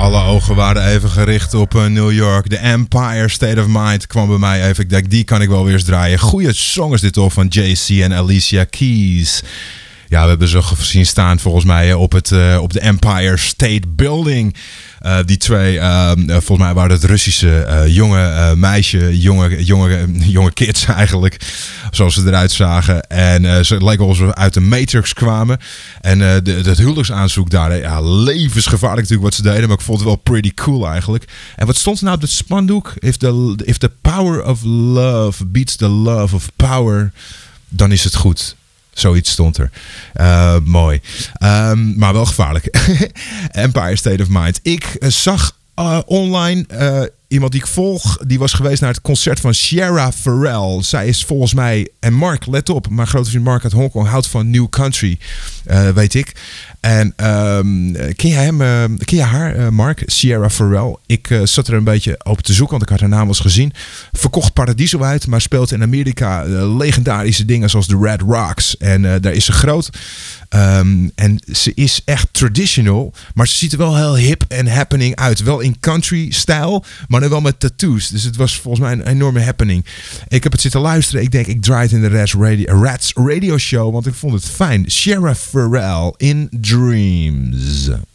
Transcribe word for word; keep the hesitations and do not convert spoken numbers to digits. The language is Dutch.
Alle ogen waren even gericht op uh, New York. The Empire State of Mind kwam bij mij even. Ik denk, die kan ik wel weer eens draaien. Goeie song is dit toch van Jay Z en Alicia Keys. Ja, we hebben ze gezien staan volgens mij op, het, uh, op de Empire State Building. Uh, die twee, uh, volgens mij waren het Russische uh, jonge uh, meisje, jonge, jonge, jonge kids eigenlijk, zoals ze eruit zagen. En uh, ze lijken alsof ze uit de Matrix kwamen. En uh, de, het huwelijksaanzoek daar, ja, levensgevaarlijk natuurlijk wat ze deden, maar ik vond het wel pretty cool eigenlijk. En wat stond er nou op het spandoek? If the, if the power of love beats the love of power, dan is het goed. Zoiets stond er. Uh, mooi. Um, maar wel gevaarlijk. Empire State of Mind. Ik uh, zag uh, online uh, iemand die ik volg. Die was geweest naar het concert van Sierra Farrell. Zij is volgens mij... En Mark, let op. Mijn grote vriend Mark uit Hongkong houdt van New Country. Uh, weet ik. En um, ken je hem? Uh, ken je haar, uh, Mark? Sierra Farrell. Ik uh, zat er een beetje op te zoeken, want ik had haar naam wel eens gezien. Verkocht Paradiso uit, maar speelt in Amerika uh, legendarische dingen zoals de Red Rocks. En uh, daar is ze groot. Um, en ze is echt traditional, maar ze ziet er wel heel hip en happening uit. Wel in country stijl, maar dan wel met tattoos. Dus het was volgens mij een enorme happening. Ik heb het zitten luisteren. Ik denk, ik draai het in de Rats Radio, Rats Radio Show, want ik vond het fijn. Sierra Farrell in Dreams.